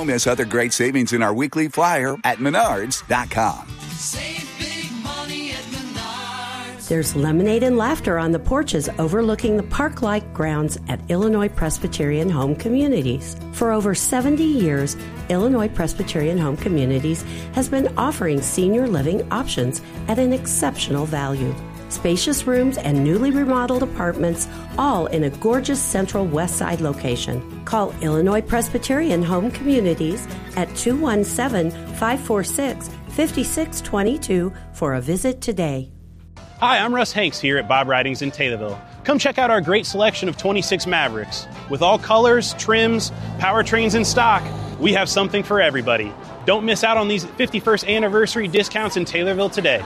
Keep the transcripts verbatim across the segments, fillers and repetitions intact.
Don't miss other great savings in our weekly flyer at menards dot com. Save big money at Menards. There's lemonade and laughter on the porches overlooking the park-like grounds at Illinois Presbyterian Home Communities. For over seventy years, Illinois Presbyterian Home Communities has been offering senior living options at an exceptional value. Spacious rooms and newly remodeled apartments, all in a gorgeous central west side location. Call Illinois Presbyterian Home Communities at two one seven, five four six, five six two two for a visit today. Hi, I'm Russ Hanks here at Bob Ridings in Taylorville. Come check out our great selection of twenty-six Mavericks. With all colors, trims, powertrains in stock, we have something for everybody. Don't miss out on these fifty-first anniversary discounts in Taylorville today.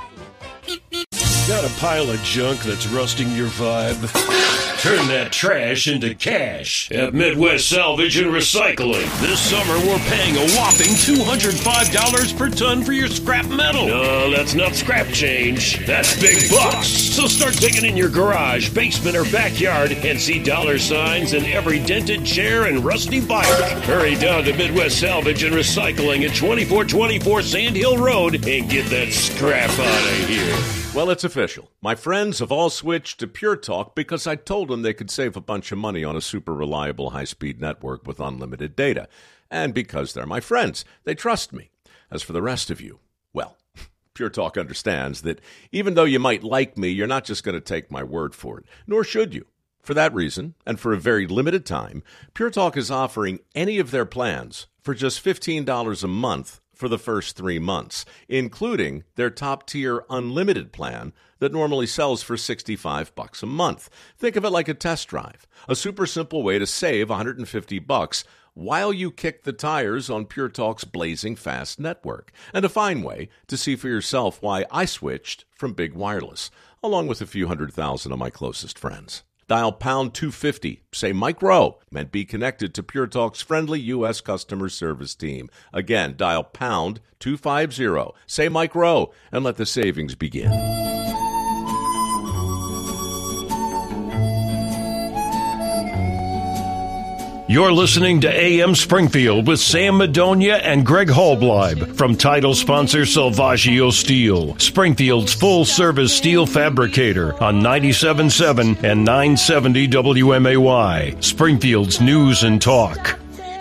Got a pile of junk that's rusting your vibe? Turn that trash into cash at Midwest Salvage and Recycling. This summer, we're paying a whopping two hundred five dollars per ton for your scrap metal. No, that's not scrap change. That's big bucks. So start digging in your garage, basement, or backyard and see dollar signs in every dented chair and rusty bike. Hurry down to Midwest Salvage and Recycling at twenty-four twenty-four Sand Hill Road and get that scrap out of here. Well, it's official. My friends have all switched to Pure Talk because I told them they could save a bunch of money on a super reliable high-speed network with unlimited data. And because they're my friends, they trust me. As for the rest of you, well, Pure Talk understands that even though you might like me, you're not just going to take my word for it, nor should you. For that reason, and for a very limited time, Pure Talk is offering any of their plans for just fifteen dollars a month for the first three months, including their top-tier unlimited plan that normally sells for sixty-five bucks a month. Think of it like a test drive, a super simple way to save one hundred fifty bucks while you kick the tires on Pure Talk's blazing fast network, and a fine way to see for yourself why I switched from Big Wireless, along with a few hundred thousand of my closest friends. Dial pound two fifty, say Mike Rowe, and be connected to Pure Talk's friendly U S customer service team. Again, dial pound two fifty, say Mike Rowe, and let the savings begin. You're listening to A M Springfield with Sam Madonia and Greg Holbleib from title sponsor Salvaggio Steel, Springfield's full-service steel fabricator on ninety-seven point seven and nine seventy W M A Y, Springfield's News and Talk.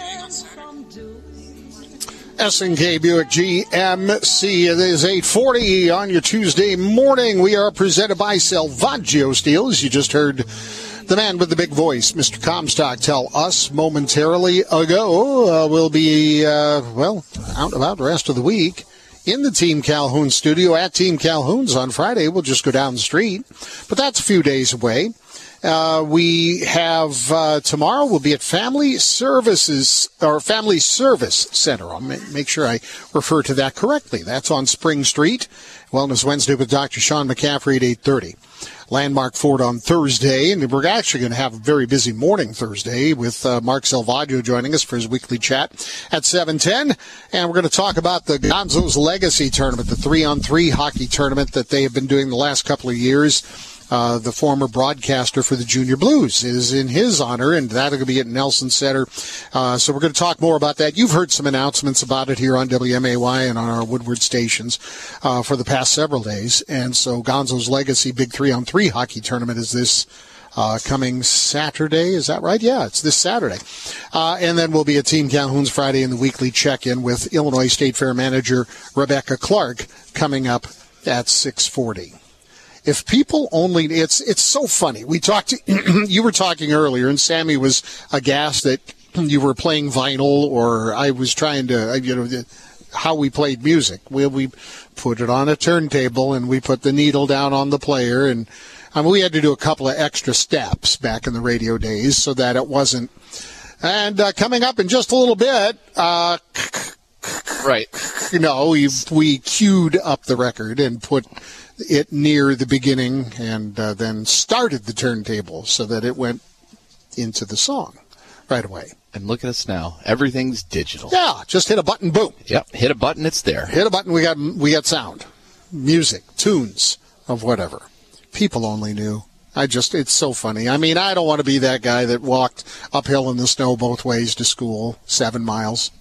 S and K Buick G M C. It is eight forty on your Tuesday morning. We are presented by Salvaggio Steel, as you just heard the man with the big voice, Mister Comstock, tell us momentarily ago. Uh, we'll be, uh, well, out and about the rest of the week in the Team Calhoun studio at Team Calhoun's on Friday. We'll just go down the street, but that's a few days away. Uh, we have, uh, tomorrow we'll be at Family Services, or Family Service Center. I'll make sure I refer to that correctly. That's on Spring Street. Wellness Wednesday with Doctor Sean McCaffrey at eight thirty. Landmark Ford on Thursday, and we're actually going to have a very busy morning Thursday with uh, Mark Salvaggio joining us for his weekly chat at seven ten, and we're going to talk about the Gonzo's Legacy Tournament, the three-on-three hockey tournament that they have been doing the last couple of years. Uh, the former broadcaster for the Junior Blues is in his honor, and that'll be at Nelson Center. Uh, so we're going to talk more about that. You've heard some announcements about it here on W M A Y and on our Woodward stations uh, for the past several days. And so Gonzo's Legacy Big three-on-three hockey tournament is this uh, coming Saturday. Is that right? Yeah, it's this Saturday. Uh, and then we'll be at Team Calhoun's Friday in the weekly check-in with Illinois State Fair manager Rebecca Clark coming up at six forty. If people only, it's it's so funny. We talked, to, you were talking earlier, and Sammy was aghast that you were playing vinyl, or I was trying to, you know, how we played music. We we put it on a turntable, and we put the needle down on the player, and I mean, we had to do a couple of extra steps back in the radio days so that it wasn't. And uh, coming up in just a little bit, uh, right? You know, we we queued up the record and put it near the beginning, and uh, then started the turntable so that it went into the song right away. And look at us now. Everything's digital. Yeah, just hit a button, boom. Yep, hit a button, it's there. Hit a button, we got we got sound, music, tunes of whatever. People only knew. I just, it's so funny. I mean, I don't want to be that guy that walked uphill in the snow both ways to school, seven miles.